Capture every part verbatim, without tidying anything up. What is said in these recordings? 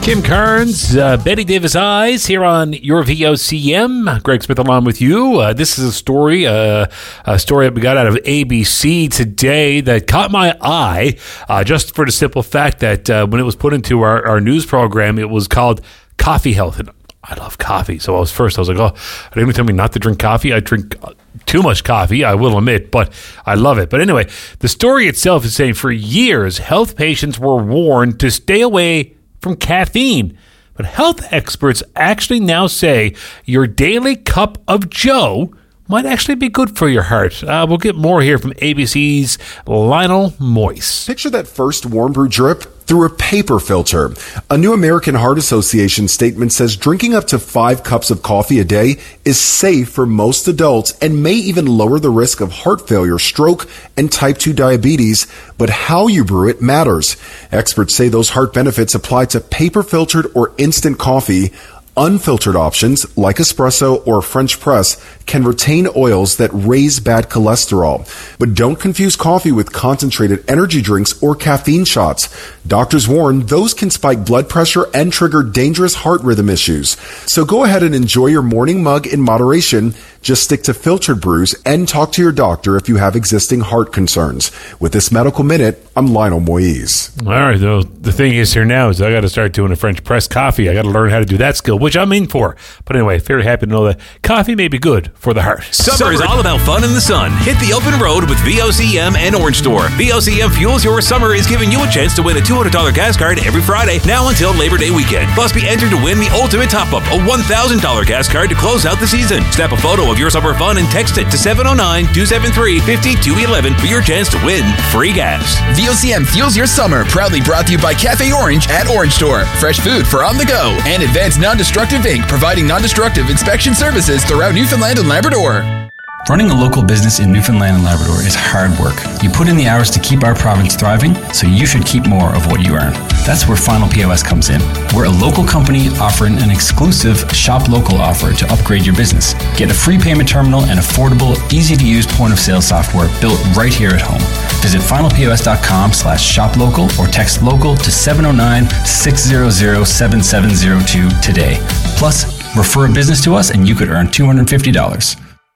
Kim Carnes, uh, Betty Davis Eyes here on your V O C M. Greg Smith along with you. Uh, this is a story, uh, a story that we got out of A B C today that caught my eye, uh, just for the simple fact that uh, when it was put into our, our news program, it was called Coffee Health. And I love coffee. So I was first, I was like, oh, are they going to tell me not to drink coffee? I drink too much coffee, I will admit, but I love it. But anyway, the story itself is saying for years, health patients were warned to stay away from caffeine. But health experts actually now say your daily cup of Joe might actually be good for your heart. Uh, we'll get more here from A B C's Lionel Moyse. Picture that first warm brew drip through a paper filter. A new American Heart Association statement says drinking up to five cups of coffee a day is safe for most adults and may even lower the risk of heart failure, stroke, and type two diabetes. But how you brew it matters. Experts say those heart benefits apply to paper filtered or instant coffee. Unfiltered options, like espresso or French press, can retain oils that raise bad cholesterol. But don't confuse coffee with concentrated energy drinks or caffeine shots. Doctors warn those can spike blood pressure and trigger dangerous heart rhythm issues. So go ahead and enjoy your morning mug in moderation. Just stick to filtered brews and talk to your doctor if you have existing heart concerns. With this Medical Minute, I'm Lionel Moyse. All right, though, the thing is here now is I got to start doing a French press coffee. I got to learn how to do that skill, which I'm in for. But anyway, very happy to know that coffee may be good for the heart. Summer, Summer is all about fun in the sun. Hit the open road with V O C M and Orange Store. V O C M Fuels Your Summer is giving you a chance to win a two hundred dollars gas card every Friday, now until Labor Day weekend. Plus, be entered to win the ultimate top-up, a one thousand dollars gas card to close out the season. Snap a photo of your summer fun and text it to seven oh nine, two seven three, five two one one for your chance to win free gas. V O C M Fuels Your Summer, proudly brought to you by Cafe Orange at Orange Store. Fresh food for on the go. And Advanced Non-Destructive Incorporated, providing non-destructive inspection services throughout Newfoundland and Labrador. Running a local business in Newfoundland and Labrador is hard work. You put in the hours to keep our province thriving, so you should keep more of what you earn. That's where Final P O S comes in. We're a local company offering an exclusive Shop Local offer to upgrade your business. Get a free payment terminal and affordable, easy-to-use point-of-sale software built right here at home. Visit finalpos.com slash shoplocal or text local to seven oh nine, six hundred, seven seven oh two today. Plus, refer a business to us and you could earn two hundred fifty dollars.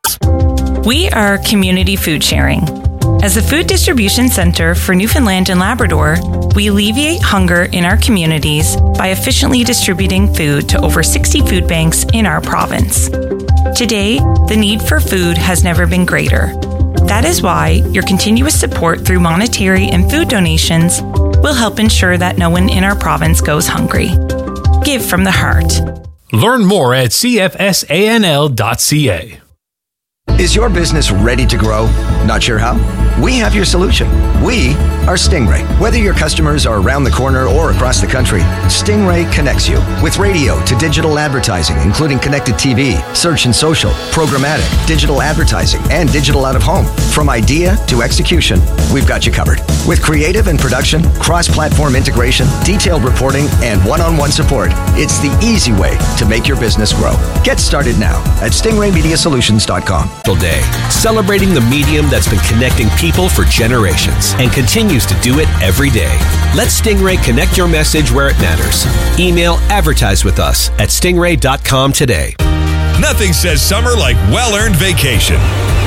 We are Community Food Sharing. As a food distribution center for Newfoundland and Labrador, we alleviate hunger in our communities by efficiently distributing food to over sixty food banks in our province. Today, the need for food has never been greater. That is why your continuous support through monetary and food donations will help ensure that no one in our province goes hungry. Give from the heart. Learn more at c f s a n l dot c a. Is your business ready to grow? Not sure how? We have your solution. We are Stingray. Whether your customers are around the corner or across the country, Stingray connects you with radio to digital advertising, including connected T V, search and social, programmatic, digital advertising, and digital out-of-home. From idea to execution, we've got you covered. With creative and production, cross-platform integration, detailed reporting, and one-on-one support, it's the easy way to make your business grow. Get started now at stingray media solutions dot com. Day, celebrating the medium that's been connecting people for generations and continues to do it every day. Let Stingray connect your message where it matters. Email advertise with us at stingray dot com today. Nothing says summer like well-earned vacation.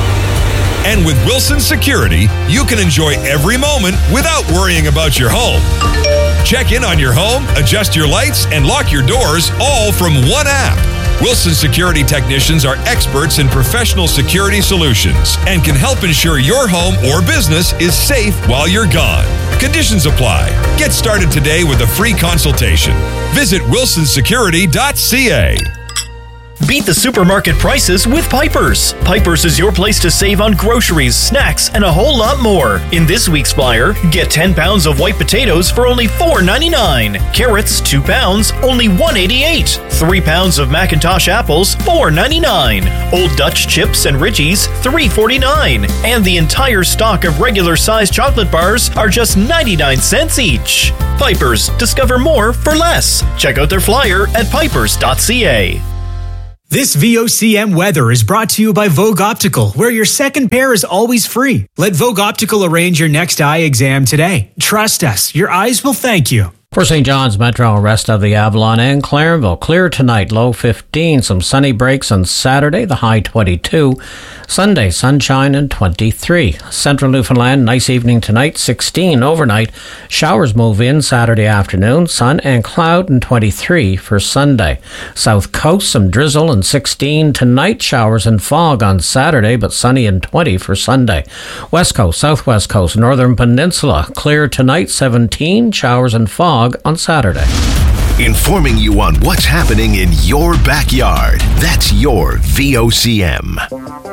And with Wilson Security, you can enjoy every moment without worrying about your home. Check in on your home, adjust your lights, and lock your doors all from one app. Wilson Security technicians are experts in professional security solutions and can help ensure your home or business is safe while you're gone. Conditions apply. Get started today with a free consultation. Visit wilson security dot c a. Beat the supermarket prices with Piper's. Piper's is your place to save on groceries, snacks, and a whole lot more. In this week's flyer, get ten pounds of white potatoes for only four ninety-nine. Carrots, two pounds, only one eighty-eight. three pounds of Macintosh apples, four ninety-nine. Old Dutch chips and Ritchies, three forty-nine. And the entire stock of regular-sized chocolate bars are just ninety-nine cents each. Piper's. Discover more for less. Check out their flyer at pipers dot c a. This V O C M weather is brought to you by Vogue Optical, where your second pair is always free. Let Vogue Optical arrange your next eye exam today. Trust us, your eyes will thank you. For Saint John's Metro and rest of the Avalon and Clarenville, clear tonight, low fifteen. Some sunny breaks on Saturday, the high twenty-two. Sunday, sunshine and twenty-three. Central Newfoundland, nice evening tonight, sixteen. Overnight, showers move in Saturday afternoon, sun and cloud and twenty-three for Sunday. South Coast, some drizzle and sixteen. Tonight, showers and fog on Saturday, but sunny and twenty for Sunday. West Coast, Southwest Coast, Northern Peninsula, clear tonight, seventeen. Showers and fog on Saturday. Informing you on what's happening in your backyard. That's your V O C M.